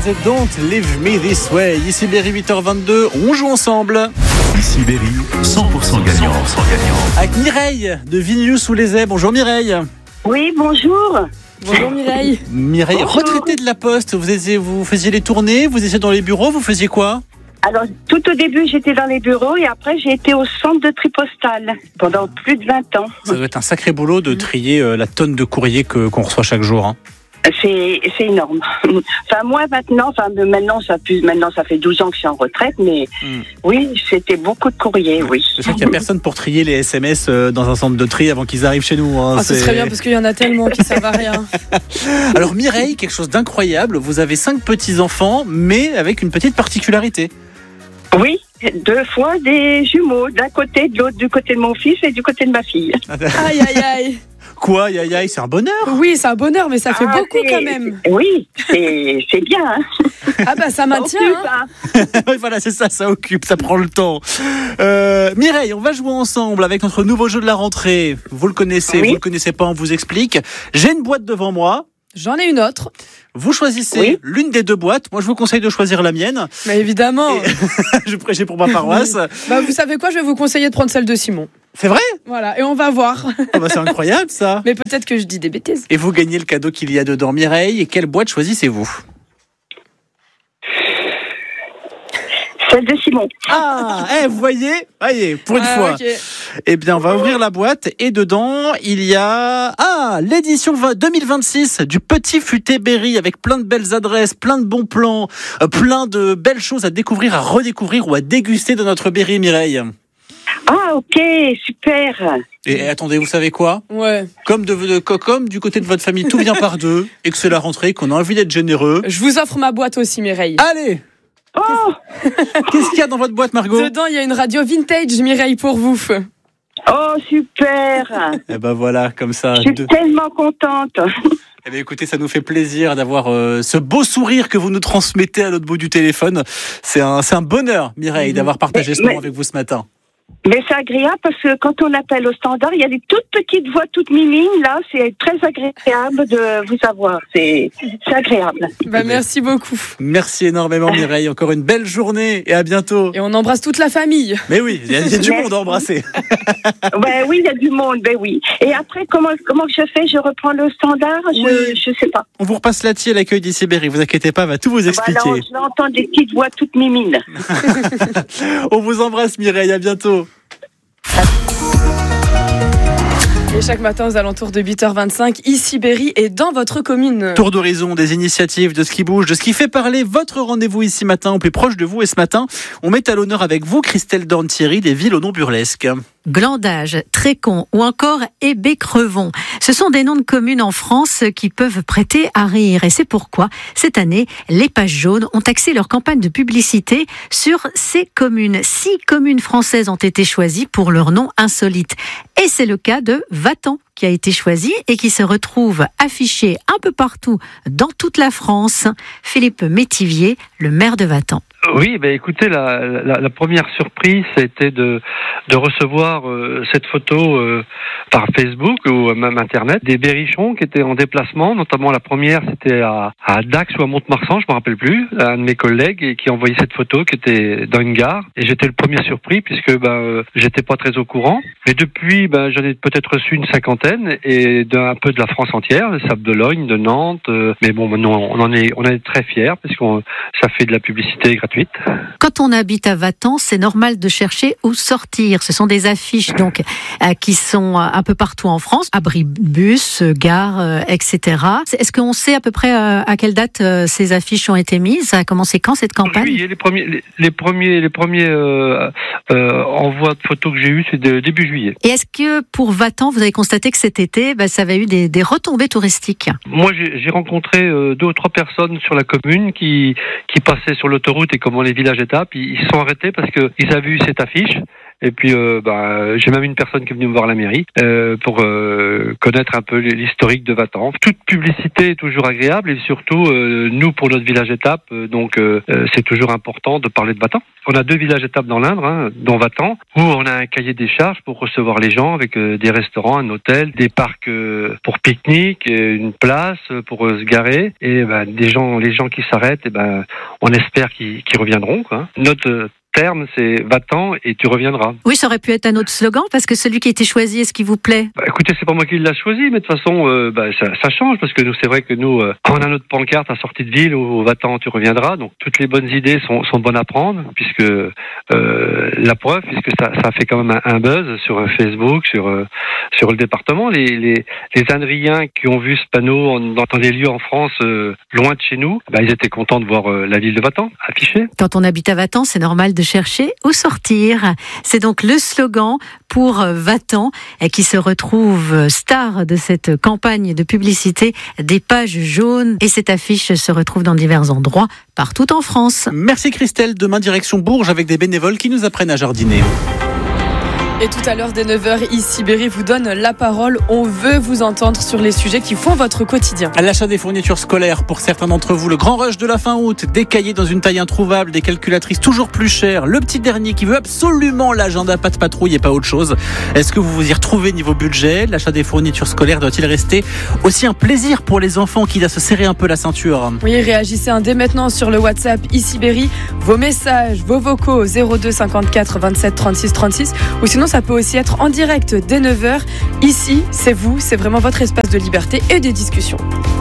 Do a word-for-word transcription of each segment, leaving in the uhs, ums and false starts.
Girls et Don't Leave Me This Way. Ici Berry, huit heures vingt-deux, on joue ensemble. Ici Berry, cent pour cent gagnant. cent pour cent gagnant. Avec Mireille de Vignoux-sous-les-Aix. Bonjour Mireille. Oui, bonjour. Bonjour Mireille. Mireille, Bonjour. retraitée de la Poste, vous, étiez, vous faisiez les tournées, vous étiez dans les bureaux, vous faisiez quoi? Alors, tout au début, j'étais dans les bureaux et après, j'ai été au centre de tri postal pendant plus de vingt ans. Ça doit être un sacré boulot de trier euh, la tonne de courrier que, qu'on reçoit chaque jour. Hein. C'est, c'est énorme. Enfin, moi, maintenant, enfin, maintenant, ça, plus, maintenant, ça fait douze ans que je suis en retraite, mais Mm. oui, c'était beaucoup de courrier, oui. Je sais qu'il n'y a personne pour trier les S M S euh, dans un centre de tri avant qu'ils arrivent chez nous. Hein. Ah, ce C'est- serait bien parce qu'il y en a tellement qui servent à rien. Alors Mireille, quelque chose d'incroyable, vous avez cinq petits-enfants, mais avec une petite particularité. Oui, deux fois des jumeaux, d'un côté, de l'autre, du côté de mon fils et du côté de ma fille. Aïe aïe aïe. Quoi, aïe aïe aïe, c'est un bonheur. Oui, c'est un bonheur, mais ça fait Ah, beaucoup c'est- quand même. Oui, c'est, c'est bien. Hein. Ah bah ça maintient. Occupe, Hein. hein. Oui, voilà, c'est ça, ça occupe, ça prend le temps. Euh, Mireille, on va jouer ensemble avec notre nouveau jeu de la rentrée. Vous le connaissez, Oui. vous le connaissez pas, on vous explique. J'ai une boîte devant moi. J'en ai une autre. Vous choisissez Oui. l'une des deux boîtes. Moi, je vous conseille de choisir la mienne. Mais évidemment. Je prêchais pour ma paroisse. Bah vous savez quoi, je vais vous conseiller de prendre celle de Simon. C'est vrai? Voilà, et on va voir. Ah bah, c'est incroyable, ça. Mais peut-être que je dis des bêtises. Et vous gagnez le cadeau qu'il y a dedans, Mireille. Et quelle boîte choisissez-vous? Celle de Simon. Ah, eh, vous voyez, voyez, pour une Ah, fois. ok. Eh bien, on va ouvrir la boîte et dedans, il y a ah l'édition deux mille vingt-six du Petit Futé Berry avec plein de belles adresses, plein de bons plans, euh, plein de belles choses à découvrir, à redécouvrir ou à déguster de notre Berry, Mireille. Ah, ok, super. Et, et attendez, vous savez quoi? Ouais. Comme, de, de- comme du côté de votre famille, tout vient par deux et que c'est la rentrée, qu'on a envie d'être généreux. Je vous offre ma boîte aussi, Mireille. Allez, Oh, qu'est-ce qu'il y a dans votre boîte, Margot? Dedans, il y a une radio vintage, Mireille, pour vous. oh, super. Eh ben voilà, comme ça. Je suis deux- tellement contente. Eh bien, écoutez, ça nous fait plaisir d'avoir euh, ce beau sourire que vous nous transmettez à l'autre bout du téléphone. C'est un, c'est un bonheur, Mireille, d'avoir partagé ce Mais- moment avec vous ce matin. Mais c'est agréable parce que quand on appelle au standard, il y a des toutes petites voix toutes mimines. Là, c'est très agréable de vous avoir. C'est, c'est agréable. Bah merci beaucoup. Merci énormément, Mireille. Encore une belle journée et à bientôt. Et on embrasse toute la famille. Mais oui, il y a, il y a du Merci. monde à embrasser. Ben oui, il y a du monde, ben oui. Et après, comment comment que je fais? Je reprends le standard? Je Oui. je sais pas. On vous repasse là-dessus à l'accueil d'ici Berry. Vous inquiétez pas, on va tout vous expliquer. Voilà, je entends des petites voix toutes mimines. On vous embrasse, Mireille. À bientôt. Et chaque matin aux alentours de huit heures vingt-cinq, ici Berry et dans votre commune. Tour d'horizon, des initiatives, de ce qui bouge, de ce qui fait parler. Votre rendez-vous ici matin, au plus proche de vous. Et ce matin, on met à l'honneur avec vous Christelle Dorn-Thierry des villes au nom burlesque. Glandage, Trécon ou encore Hébé-Crevon. Ce sont des noms de communes en France qui peuvent prêter à rire. Et c'est pourquoi, cette année, les Pages jaunes ont axé leur campagne de publicité sur ces communes. Six communes françaises ont été choisies pour leur nom insolite. Et c'est le cas de Vatan qui a été choisi et qui se retrouve affiché un peu partout dans toute la France. Philippe Métivier, le maire de Vatan. Oui, ben écoutez, la, la, la première surprise, c'était de, de recevoir euh, cette photo euh, par Facebook ou même Internet des berrichons qui étaient en déplacement. Notamment la première, c'était à, à Dax ou à Mont-de-Marsan, je me rappelle plus, un de mes collègues et qui a envoyé cette photo qui était dans une gare. Et j'étais le premier surpris puisque ben euh, j'étais pas très au courant. Et depuis, ben j'en ai peut-être reçu une cinquantaine et d'un peu de la France entière, le Sable d'Olonne, de Nantes. Euh, mais bon, maintenant on en est, on en est très fiers parce qu'on ça fait de la publicité gratuite. Quand on habite à Vatan, c'est normal de chercher où sortir. Ce sont des affiches donc euh, qui sont euh, un peu partout en France, abribus, euh, gares, euh, et cetera. Est-ce qu'on sait à peu près euh, à quelle date euh, ces affiches ont été mises? Ça a commencé quand cette En campagne? juillet, les premiers, les, les premiers, les premiers euh, euh, envois de photos que j'ai eus, c'est de, début juillet. Et est-ce que pour Vatan, vous avez constaté que cet été, bah, ça avait eu des, des retombées touristiques? Moi, j'ai j'ai rencontré euh, deux ou trois personnes sur la commune qui qui passaient sur l'autoroute et comment les villages étaient, puis ils se sont arrêtés parce que ils avaient vu cette affiche Et puis, euh, bah, j'ai même une personne qui est venue me voir à la mairie euh, pour euh, connaître un peu l'historique de Vatan. Toute publicité est toujours agréable et surtout, euh, nous, pour notre village étape, euh, donc euh, c'est toujours important de parler de Vatan. On a deux villages étapes dans l'Indre, hein, dont Vatan, où on a un cahier des charges pour recevoir les gens avec euh, des restaurants, un hôtel, des parcs euh, pour pique-nique, une place pour euh, se garer. Et ben, des gens, les gens qui s'arrêtent, et ben, on espère qu'ils, qu'ils reviendront, quoi. Notre euh, terme, c'est va-t'en et tu reviendras. Oui, ça aurait pu être un autre slogan, parce que celui qui a été choisi, est-ce qu'il vous plaît ? Bah, écoutez, c'est pas moi qui l'a choisi, mais de toute façon, euh, bah, ça, ça change, parce que nous, c'est vrai que nous, euh, on a notre pancarte à sortie de ville où va-t'en, tu reviendras. Donc, toutes les bonnes idées sont, sont bonnes à prendre, puisque euh, la preuve, puisque ça, ça fait quand même un, un buzz sur Facebook, sur euh, sur le département. Les les les Indriens qui ont vu ce panneau en, dans des lieux en France euh, loin de chez nous, bah, ils étaient contents de voir euh, la ville de Vatan affichée. Quand on habite à Vatan, c'est normal de chercher où sortir. C'est donc le slogan pour Vatan qui se retrouve star de cette campagne de publicité des pages jaunes. Et cette affiche se retrouve dans divers endroits partout en France. Merci Christelle. Demain, direction Bourges avec des bénévoles qui nous apprennent à jardiner. Et tout à l'heure, dès neuf heures, ici Berry vous donne la parole. On veut vous entendre sur les sujets qui font votre quotidien. À l'achat des fournitures scolaires, pour certains d'entre vous, le grand rush de la fin août, des cahiers dans une taille introuvable, des calculatrices toujours plus chères, le petit dernier qui veut absolument l'agenda pas de patrouille et pas autre chose. Est-ce que vous vous y retrouvez niveau budget ? L'achat des fournitures scolaires doit-il rester aussi un plaisir pour les enfants qui doivent se serrer un peu la ceinture ? Oui, réagissez dès maintenant sur le WhatsApp ici Berry. Vos messages, vos vocaux au zéro deux cinquante-quatre vingt-sept trente-six trente-six ou sinon ça peut aussi être en direct dès neuf heures. Ici, c'est vous, c'est vraiment votre espace de liberté et de discussion.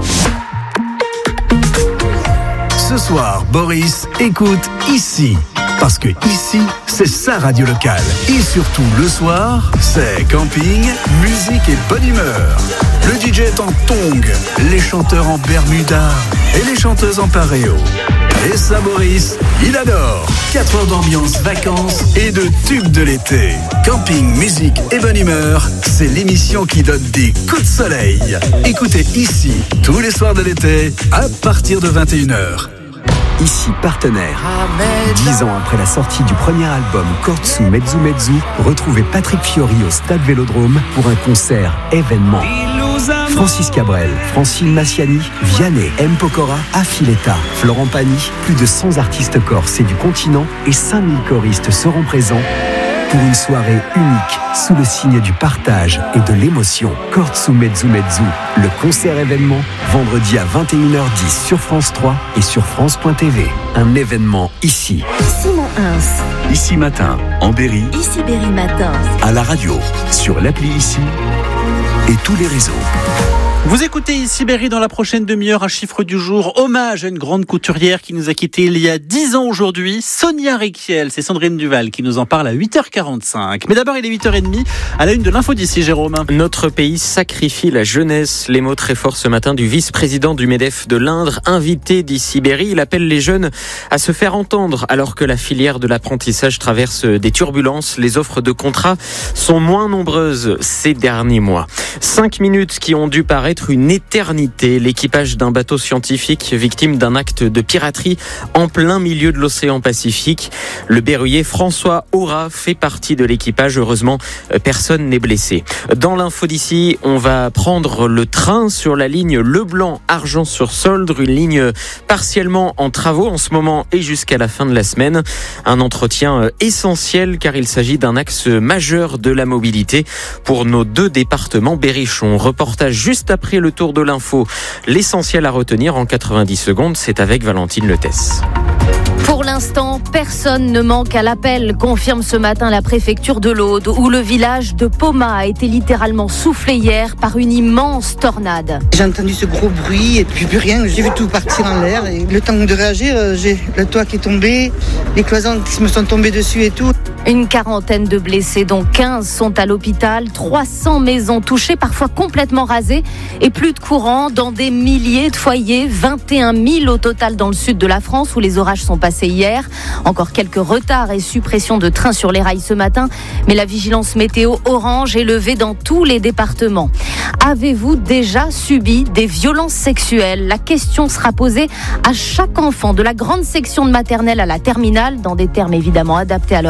Ce soir, Boris écoute ici. Parce que ici, c'est sa radio locale. Et surtout, le soir, c'est camping, musique et bonne humeur. Le D J est en tongs, les chanteurs en bermuda et les chanteuses en paréo. Et ça, Boris, il adore. quatre heures d'ambiance, vacances et de tubes de l'été. Camping, musique et bonne humeur, c'est l'émission qui donne des coups de soleil. Écoutez ici, tous les soirs de l'été, à partir de vingt et une heures. Ici partenaire. Dix ans après la sortie du premier album Kortsu Mezzu Mezzu, retrouvez Patrick Fiori au Stade Vélodrome pour un concert événement. Francis Cabrel, Francine Massiani, Vianney, M. Pokora, Affiletta, Florent Pagny, plus de cent artistes corses et du continent et cinq mille choristes seront présents pour une soirée unique sous le signe du partage et de l'émotion. Kortsu Mezzu Mezzu, le concert événement, vendredi à vingt et une heures dix sur France trois et sur France point T V. Un événement ici. Simon Hins. Ici matin, en Berry, Ici Berry Matin. à la radio, sur l'appli Ici et tous les réseaux. Vous écoutez ici Berry dans la prochaine demi-heure, un chiffre du jour, hommage à une grande couturière qui nous a quittés il y a dix ans aujourd'hui, Sonia Rykiel. C'est Sandrine Duval qui nous en parle à huit heures quarante-cinq. Mais d'abord, il est huit heures trente, à la une de l'info d'ici, Jérôme. Notre pays sacrifie la jeunesse. Les mots très forts ce matin du vice-président du MEDEF de l'Indre, invité d'ici Berry. Il appelle les jeunes à se faire entendre alors que la filière de l'apprentissage traverse des turbulences. Les offres de contrats sont moins nombreuses ces derniers mois. Cinq minutes qui ont dû paraître une éternité. L'équipage d'un bateau scientifique victime d'un acte de piraterie en plein milieu de l'océan Pacifique. Le berruyer François Aura fait partie de l'équipage. Heureusement, personne n'est blessé. Dans l'info d'ici, on va prendre le train sur la ligne Leblanc-Argent-sur-Soldre, une ligne partiellement en travaux en ce moment et jusqu'à la fin de la semaine. Un entretien essentiel car il s'agit d'un axe majeur de la mobilité pour nos deux départements berrichons. Reportage juste après le tour de l'info. L'essentiel à retenir en quatre-vingt-dix secondes, c'est avec Valentine Letès. Pour l'instant, personne ne manque à l'appel, confirme ce matin la préfecture de l'Aude, où le village de Poma a été littéralement soufflé hier par une immense tornade. J'ai entendu ce gros bruit et puis plus rien, j'ai vu tout partir en l'air. Et le temps de réagir, j'ai le toit qui est tombé, les cloisons qui me sont tombées dessus et tout. Une quarantaine de blessés, dont quinze sont à l'hôpital, trois cents maisons touchées, parfois complètement rasées, et plus de courant dans des milliers de foyers, vingt et un mille au total dans le sud de la France, où les orages sont passés hier. Encore quelques retards et suppressions de trains sur les rails ce matin, mais la vigilance météo orange est levée dans tous les départements. Avez-vous déjà subi des violences sexuelles ? La question sera posée à chaque enfant, de la grande section de maternelle à la terminale, dans des termes évidemment adaptés à leur âge.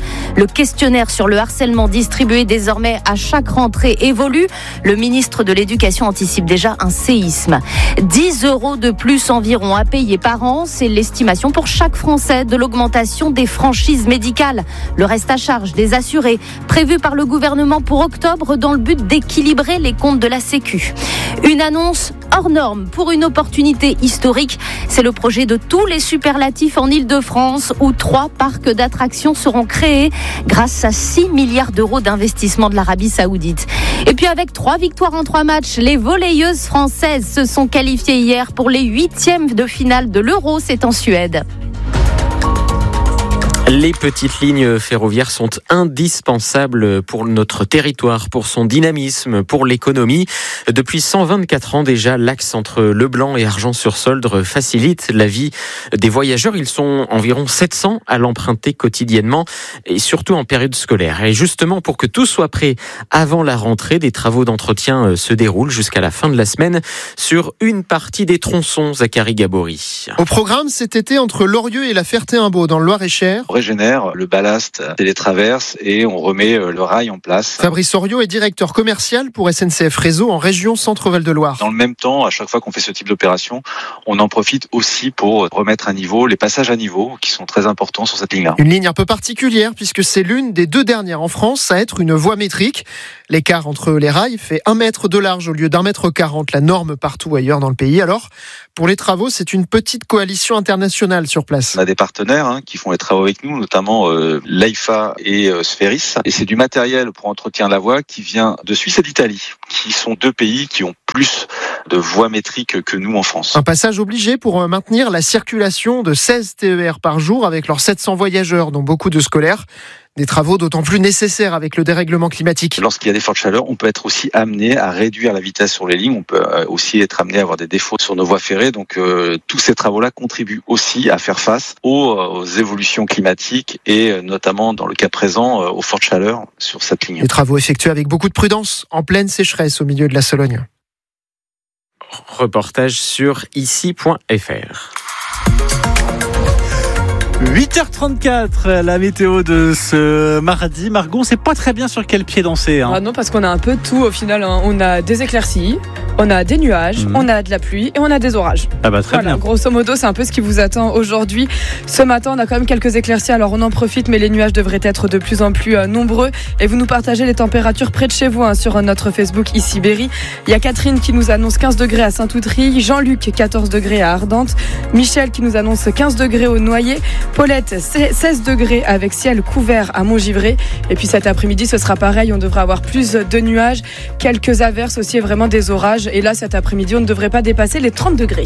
Le questionnaire sur le harcèlement distribué désormais à chaque rentrée évolue. Le ministre de l'Éducation anticipe déjà un séisme. dix euros de plus environ à payer par an, c'est l'estimation pour chaque Français de l'augmentation des franchises médicales. Le reste à charge des assurés, prévu par le gouvernement pour octobre dans le but d'équilibrer les comptes de la Sécu. Une annonce hors norme pour une opportunité historique. C'est le projet de tous les superlatifs en Île-de-France où trois parcs d'attractions seront créés grâce à six milliards d'euros d'investissement de l'Arabie Saoudite. Et puis avec trois victoires en trois matchs, les volleyeuses françaises se sont qualifiées hier pour les huitièmes de finale de l'Euro. C'est en Suède. Les petites lignes ferroviaires sont indispensables pour notre territoire, pour son dynamisme, pour l'économie. Depuis cent vingt-quatre ans déjà, l'axe entre Leblanc et Argences-sur-Soldre facilite la vie des voyageurs. Ils sont environ sept cents à l'emprunter quotidiennement et surtout en période scolaire. Et justement, pour que tout soit prêt avant la rentrée, des travaux d'entretien se déroulent jusqu'à la fin de la semaine sur une partie des tronçons. Zachary Gabory. Au programme cet été, entre Lorieux et la Ferté-Imbaud dans le Loir-et-Cher, on régénère le ballast et les traverses et on remet le rail en place. Fabrice Oriot est directeur commercial pour S N C F Réseau en région Centre-Val de Loire. Dans le même temps, à chaque fois qu'on fait ce type d'opération, on en profite aussi pour remettre à niveau les passages à niveau qui sont très importants sur cette ligne-là. Une ligne un peu particulière puisque c'est l'une des deux dernières en France à être une voie métrique. L'écart entre les rails fait un mètre de large au lieu d'un mètre quarante, la norme partout ailleurs dans le pays. Alors, pour les travaux, c'est une petite coalition internationale sur place. On a des partenaires hein, qui font les travaux avec nous, notamment euh, l'A I F A et euh, Sphéris. Et c'est du matériel pour entretenir la voie qui vient de Suisse et d'Italie, qui sont deux pays qui ont plus de voies métriques que nous en France. Un passage obligé pour maintenir la circulation de seize T E R par jour avec leurs sept cents voyageurs, dont beaucoup de scolaires. Des travaux d'autant plus nécessaires avec le dérèglement climatique. Lorsqu'il y a des fortes chaleurs, on peut être aussi amené à réduire la vitesse sur les lignes. On peut aussi être amené à avoir des défauts sur nos voies ferrées. Donc euh, tous ces travaux-là contribuent aussi à faire face aux, aux évolutions climatiques et notamment dans le cas présent aux fortes chaleurs sur cette ligne. Des travaux effectués avec beaucoup de prudence en pleine sécheresse au milieu de la Sologne. Reportage sur ici point f r. huit heures trente-quatre, la météo de ce mardi. Margot, on sait pas très bien sur quel pied danser. Hein. Ah non, parce qu'on a un peu de tout au final. Hein. On a des éclaircies, on a des nuages, mmh. on a de la pluie et on a des orages. Ah bah très voilà, bien. Grosso modo, c'est un peu ce qui vous attend aujourd'hui. Ce matin, on a quand même quelques éclaircies, alors on en profite, mais les nuages devraient être de plus en plus euh, nombreux. Et vous nous partagez les températures près de chez vous hein, sur notre Facebook ici Berry. Il y a Catherine qui nous annonce quinze degrés à Saint-Outry, Jean-Luc quatorze degrés à Ardentes, Michel qui nous annonce quinze degrés au Noyer, Paulette seize degrés avec ciel couvert à Montgivray. Et puis cet après-midi, ce sera pareil, on devrait avoir plus de nuages, quelques averses aussi et vraiment des orages. Et là, cet après-midi, on ne devrait pas dépasser les trente degrés.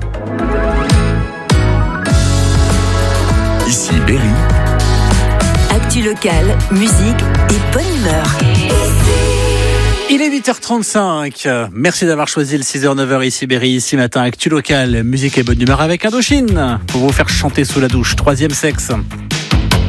Ici Berry. Actu locale, musique et bonne humeur. Il est huit heures trente-cinq. Merci d'avoir choisi le six heures neuf heures ici Berry. Ici matin, Actu locale, musique et bonne humeur avec Indochine pour vous faire chanter sous la douche. Troisième sexe.